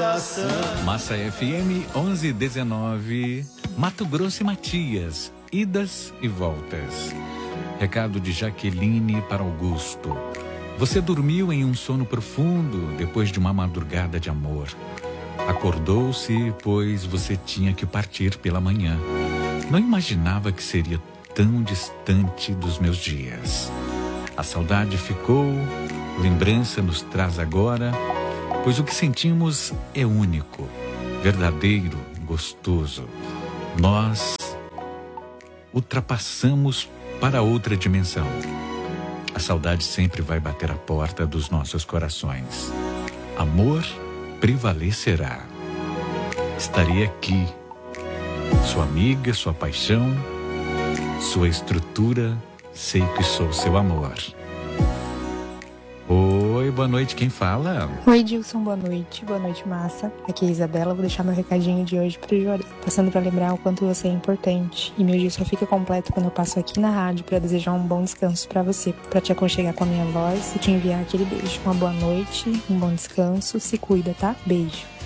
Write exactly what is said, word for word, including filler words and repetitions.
Massa F M onze e dezenove, Mato Grosso e Matias, idas e voltas. Recado de Jaqueline para Augusto. Você dormiu em um sono profundo depois de uma madrugada de amor. Acordou-se, pois você tinha que partir pela manhã. Não imaginava que seria tão distante dos meus dias. A saudade ficou, lembrança nos traz agora, pois o que sentimos é único, verdadeiro, gostoso. Nós ultrapassamos para outra dimensão. A saudade sempre vai bater a porta dos nossos corações. Amor prevalecerá. Estarei aqui, sua amiga, sua paixão, sua estrutura, sei que sou seu amor. Oi, boa noite, quem fala? Oi, Dilson, boa noite. Boa noite, Massa. Aqui é a Isabela, vou deixar meu recadinho de hoje pro Jorge, passando para lembrar o quanto você é importante. E meu dia só fica completo quando eu passo aqui na rádio para desejar um bom descanso para você, para te aconchegar com a minha voz e te enviar aquele beijo. Uma boa noite, um bom descanso, se cuida, tá? Beijo.